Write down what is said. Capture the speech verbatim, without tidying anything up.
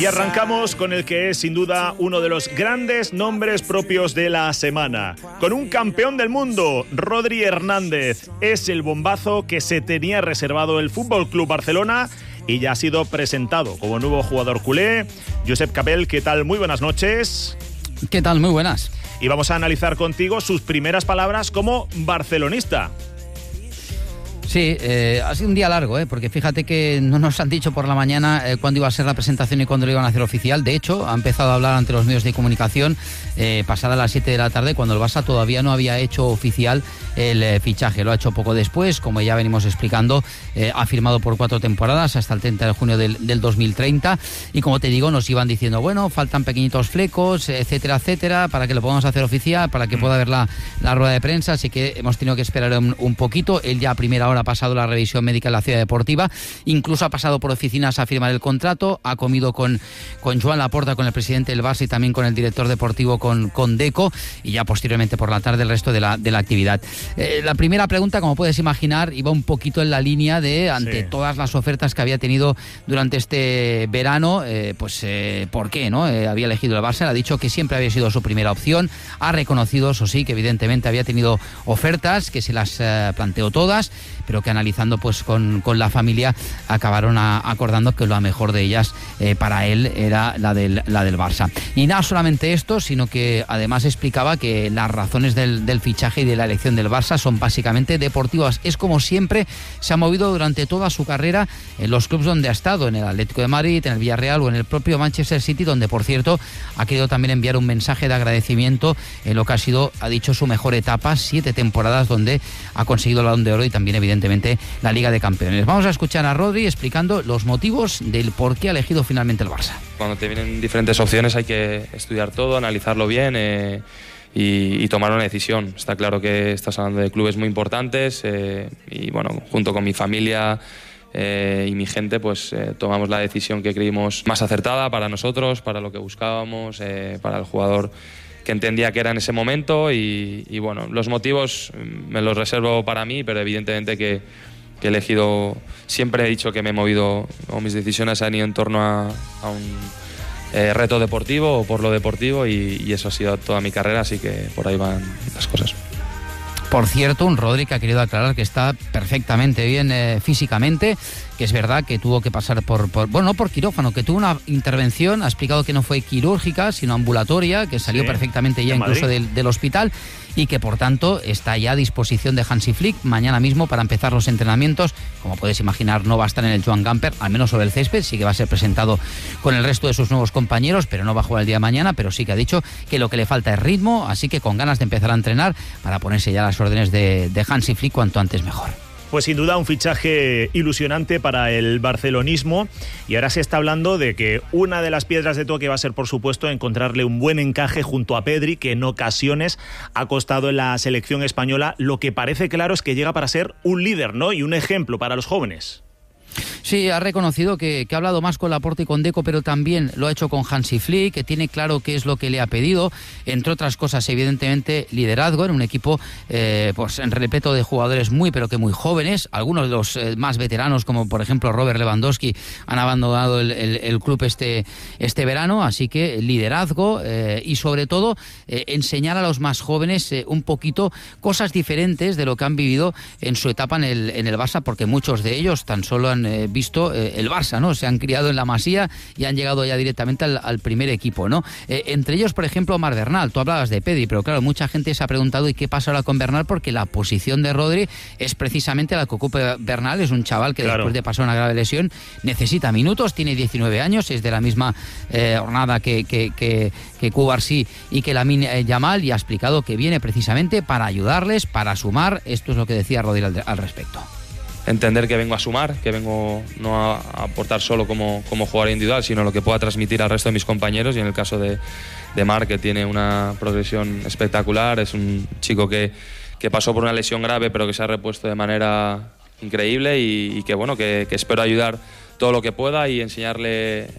Y arrancamos con el que es sin duda uno de los grandes nombres propios de la semana. Con un campeón del mundo, Rodri Hernández. Es el bombazo que se tenía reservado el F C Barcelona y ya ha sido presentado como nuevo jugador culé. Josep Capel, ¿qué tal? Muy buenas noches. ¿Qué tal? Muy buenas. Y vamos a analizar contigo sus primeras palabras como barcelonista. Sí, eh, ha sido un día largo, ¿eh? Porque fíjate que no nos han dicho por la mañana eh, cuándo iba a ser la presentación y cuándo lo iban a hacer oficial. De hecho, ha empezado a hablar ante los medios de comunicación eh, pasada las siete de la tarde, cuando el Barça todavía no había hecho oficial el eh, fichaje. Lo ha hecho poco después, como ya venimos explicando, eh, ha firmado por cuatro temporadas hasta el treinta de junio del, del dos mil treinta. Y como te digo, nos iban diciendo, bueno, faltan pequeñitos flecos, etcétera, etcétera, para que lo podamos hacer oficial, para que pueda haber la, la rueda de prensa. Así que hemos tenido que esperar un, un poquito. Él ya a primera hora ha pasado la revisión médica en la Ciudad Deportiva, incluso ha pasado por oficinas a firmar el contrato, ha comido con, con Joan Laporta, con el presidente del Barça y también con el director deportivo, con, con Deco, y ya posteriormente por la tarde el resto de la, de la actividad. Eh, la primera pregunta, como puedes imaginar, iba un poquito en la línea de, ante sí. todas las ofertas que había tenido durante este verano, eh, pues eh, ¿por qué? ¿no? Eh, había elegido el Barça, le ha dicho que siempre había sido su primera opción, ha reconocido, eso sí, que evidentemente había tenido ofertas, que se las eh, planteó todas, pero que analizando pues con, con la familia acabaron a, acordando que lo mejor de ellas eh, para él era la del, la del Barça. Y nada solamente esto, sino que además explicaba que las razones del, del fichaje y de la elección del Barça son básicamente deportivas. Es como siempre se ha movido durante toda su carrera en los clubes donde ha estado, en el Atlético de Madrid, en el Villarreal o en el propio Manchester City, donde por cierto ha querido también enviar un mensaje de agradecimiento en lo que ha sido, ha dicho, su mejor etapa, siete temporadas donde ha conseguido el Balón de Oro y también evidentemente la Liga de Campeones. Vamos a escuchar a Rodri explicando los motivos del por qué ha elegido finalmente el Barça. Cuando te vienen diferentes opciones hay que estudiar todo, analizarlo bien eh, y, y tomar una decisión. Está claro que estás hablando de clubes muy importantes eh, y bueno, junto con mi familia eh, y mi gente pues eh, tomamos la decisión que creímos más acertada para nosotros, para lo que buscábamos, eh, para el jugador que entendía que era en ese momento y, y bueno, los motivos me los reservo para mí, pero evidentemente que, que he elegido, siempre he dicho que me he movido, o mis decisiones han ido en torno a, a un eh, reto deportivo o por lo deportivo y, y eso ha sido toda mi carrera, así que por ahí van las cosas. Por cierto, un Rodri que ha querido aclarar que está perfectamente bien eh, físicamente, que es verdad que tuvo que pasar por, por, bueno, no por quirófano, que tuvo una intervención, ha explicado que no fue quirúrgica, sino ambulatoria, que salió sí, perfectamente ya incluso del, del hospital y que por tanto está ya a disposición de Hansi Flick mañana mismo para empezar los entrenamientos. Como puedes imaginar, no va a estar en el Joan Gamper, al menos sobre el césped, sí que va a ser presentado con el resto de sus nuevos compañeros, pero no va a jugar el día de mañana, pero sí que ha dicho que lo que le falta es ritmo, así que con ganas de empezar a entrenar para ponerse ya las órdenes de, de Hansi Flick cuanto antes mejor. Pues sin duda un fichaje ilusionante para el barcelonismo y ahora se está hablando de que una de las piedras de toque va a ser, por supuesto, encontrarle un buen encaje junto a Pedri, que en ocasiones ha costado en la selección española. Lo que parece claro es que llega para ser un líder, ¿no? Y un ejemplo para los jóvenes. Sí, ha reconocido que, que ha hablado más con Laporta y con Deco, pero también lo ha hecho con Hansi Flick, que tiene claro qué es lo que le ha pedido, entre otras cosas, evidentemente, liderazgo en un equipo eh, pues en repleto de jugadores muy, pero que muy jóvenes. Algunos de los eh, más veteranos, como por ejemplo Robert Lewandowski, han abandonado el, el, el club este, este verano, así que liderazgo eh, y sobre todo eh, enseñar a los más jóvenes eh, un poquito cosas diferentes de lo que han vivido en su etapa en el, en el Barça, porque muchos de ellos tan solo han Eh, visto eh, el Barça, ¿no? Se han criado en la Masía y han llegado ya directamente al, al primer equipo, ¿no? Eh, entre ellos, por ejemplo, Omar Bernal. Tú hablabas de Pedri, pero claro, mucha gente se ha preguntado ¿y qué pasa ahora con Bernal? Porque la posición de Rodri es precisamente la que ocupa Bernal. Es un chaval que claro, después de pasar una grave lesión necesita minutos, tiene diecinueve años, es de la misma eh, jornada que, que, que, que Cubarsí y que Lamine Yamal, y ha explicado que viene precisamente para ayudarles, para sumar. Esto es lo que decía Rodri al, al respecto. Entender que vengo a sumar, que vengo no a, a aportar solo como, como jugador individual, sino lo que pueda transmitir al resto de mis compañeros. Y en el caso de, de Marc, que tiene una progresión espectacular, es un chico que, que pasó por una lesión grave pero que se ha repuesto de manera increíble y, y que bueno, que, que espero ayudar todo lo que pueda y enseñarle